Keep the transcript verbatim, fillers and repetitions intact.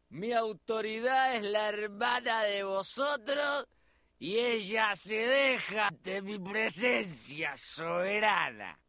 Mi autoridad es la hermana de vosotros y ella se deja de mi presencia soberana.